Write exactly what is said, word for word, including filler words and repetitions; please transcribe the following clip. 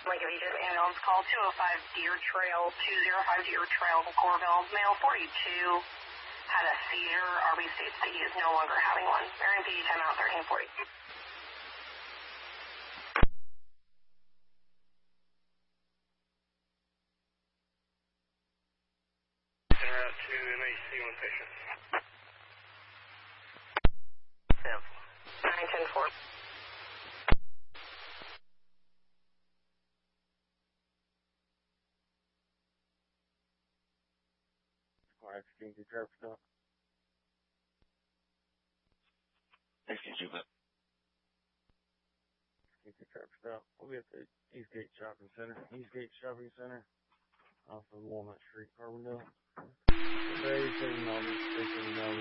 Like if you just ambulance call two oh five Deer Trail, two oh five Deer Trail, Corville, male forty-two, had a seizure. R B states that he is no longer having one. Marion P D timeout thirteen forty. En route to M H C, one patient. nine ten four. Alright, exchange your traffic stop. Excuse you, but. Exchange your traffic stop. We'll be at the Eastgate Shopping Center. Eastgate Shopping Center. Off of Walnut Street, Carbondale. Very soon, I'll be speaking